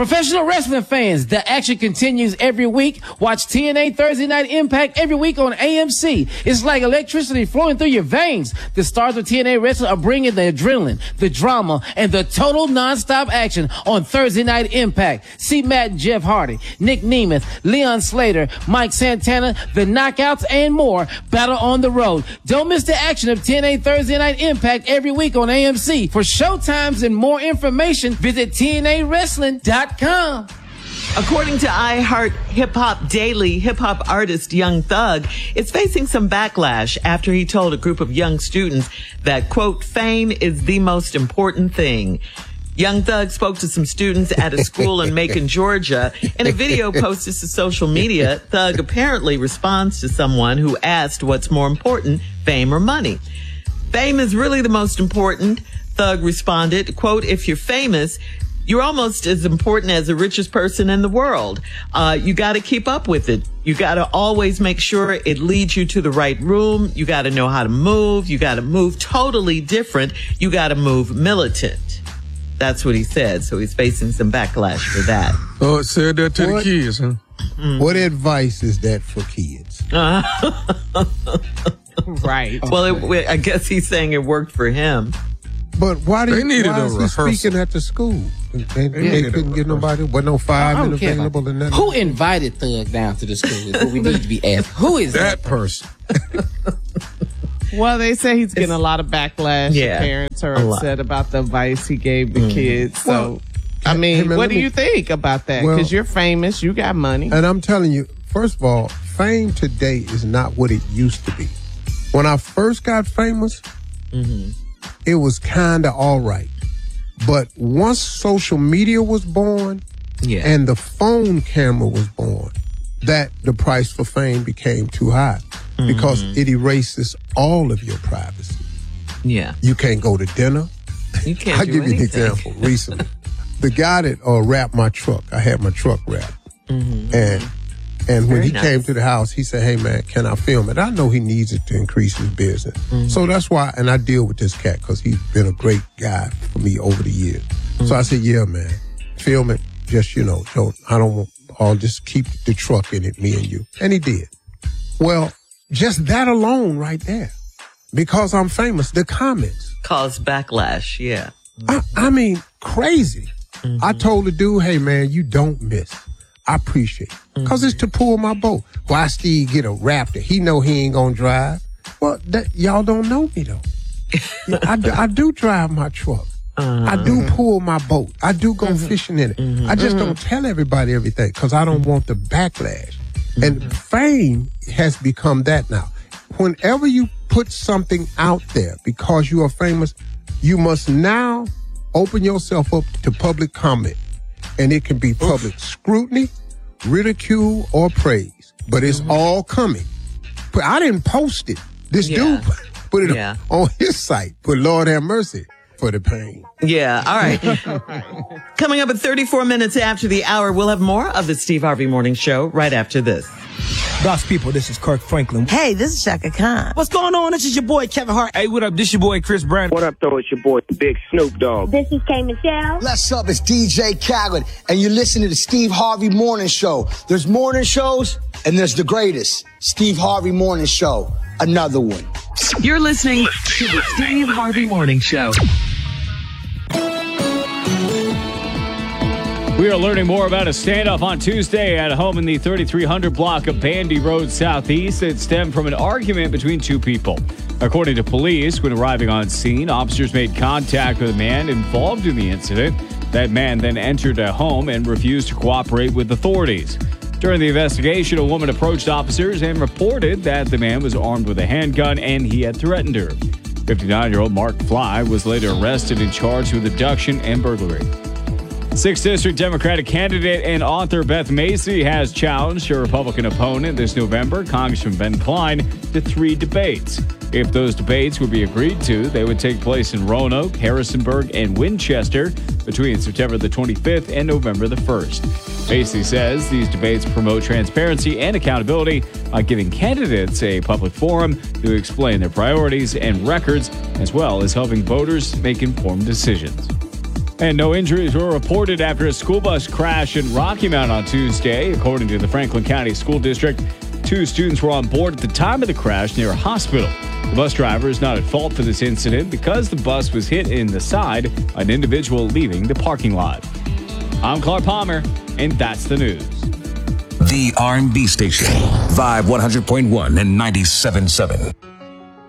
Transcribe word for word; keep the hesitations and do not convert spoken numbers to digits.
Professional wrestling fans, the action continues every week. Watch T N A Thursday Night Impact every week on A M C. It's like electricity flowing through your veins. The stars of T N A Wrestling are bringing the adrenaline, the drama, and the total nonstop action on Thursday Night Impact. See Matt and Jeff Hardy, Nick Nemeth, Leon Slater, Mike Santana, the Knockouts, and more battle on the road. Don't miss the action of T N A Thursday Night Impact every week on A M C. For showtimes and more information, visit T N A wrestling dot com. According to iHeart Hip Hop Daily, hip hop artist Young Thug is facing some backlash after he told a group of young students that, quote, fame is the most important thing. Young Thug spoke to some students at a school in Macon, Georgia. In a video posted to social media, Thug apparently responds to someone who asked what's more important, fame or money. Fame is really the most important, Thug responded. Quote, if you're famous, you're almost as important as the richest person in the world. Uh, you got to keep up with it. You got to always make sure it leads you to the right room. You got to know how to move. You got to move totally different. You got to move militant. That's what he said. So he's facing some backlash for that. Oh, it said that to what, the kids, huh? Mm. What advice is that for kids? Uh, right. Well, it, I guess he's saying it worked for him. But why do they you, needed why a is he rehearsal. speaking at the school? They, they, they couldn't get nobody. Wasn't no firemen available and nothing. Who invited Thug down to the school? Is what we need to be asked. Who is that, that person? Well, they say he's getting it's, a lot of backlash. Yeah, parents are upset about the advice he gave the mm. kids. So, well, I mean, hey man, what do me, you think about that? Because well, you're famous, you got money. And I'm telling you, first of all, fame today is not what it used to be. When I first got famous, mm-hmm. it was kind of all right. But once social media was born yeah. and the phone camera was born, that the price for fame became too high mm-hmm. because it erases all of your privacy. Yeah. You can't go to dinner. You can't I'll do give anything. you an example. Recently, the guy that uh, wrapped my truck, I had my truck wrapped. Mm-hmm. And and when Very he nice. came to the house, he said, hey, man, can I film it? I know he needs it to increase his business. Mm-hmm. So that's why, and I deal with this cat because he's been a great guy for me over the years. Mm-hmm. So I said, yeah, man, film it. Just, you know, don't, I don't want, I'll just keep the truck in it, me and you. And he did. Well, just that alone right there, because I'm famous, the comments. Caused backlash, yeah. Mm-hmm. I, I mean, crazy. Mm-hmm. I told the dude, hey, man, you don't miss. I appreciate it. Because mm-hmm. it's to pull my boat. Why Steve get a Raptor? He know he ain't gonna drive. Well, that, y'all don't know me, though. I, do, I do drive my truck. Uh-huh. I do pull my boat. I do go mm-hmm. fishing in it. Mm-hmm. I just don't tell everybody everything because I don't want the backlash. Mm-hmm. And fame has become that now. Whenever you put something out there because you are famous, you must now open yourself up to public comment. And it can be public Oof. scrutiny, ridicule, or praise. But it's mm-hmm. all coming. But I didn't post it. This yeah. dude put it yeah. on his site. But Lord have mercy for the pain. Yeah, all right. Coming up at thirty-four minutes after the hour, we'll have more of the Steve Harvey Morning Show right after this. God's people, this is Kirk Franklin. Hey, this is Shaka Khan. What's going on? This is your boy Kevin Hart. Hey, what up? This your boy Chris Brown. What up, though? It's your boy Big Snoop Dogg. This is K Michelle. What's up? It's D J Khaled, and you're listening to the Steve Harvey Morning Show. There's morning shows, and there's the greatest, Steve Harvey Morning Show. Another one. You're listening to the Steve Harvey Morning Show. We are learning more about a standoff on Tuesday at home in the thirty-three hundred block of Bandy Road Southeast that stemmed from an argument between two people. According to police, when arriving on scene, officers made contact with a man involved in the incident. That man then entered a home and refused to cooperate with authorities. During the investigation, a woman approached officers and reported that the man was armed with a handgun and he had threatened her. fifty-nine-year-old Mark Fly was later arrested and charged with abduction and burglary. sixth District Democratic candidate and author Beth Macy has challenged her Republican opponent this November, Congressman Ben Cline, to three debates. If those debates would be agreed to, they would take place in Roanoke, Harrisonburg, and Winchester between September the twenty-fifth and November the first. Macy says these debates promote transparency and accountability by giving candidates a public forum to explain their priorities and records, as well as helping voters make informed decisions. And no injuries were reported after a school bus crash in Rocky Mount on Tuesday. According to the Franklin County School District, two students were on board at the time of the crash near a hospital. The bus driver is not at fault for this incident because the bus was hit in the side by an individual leaving the parking lot. I'm Clark Palmer, and that's the news. The R and B station, Vibe one hundred point one and ninety-seven point seven.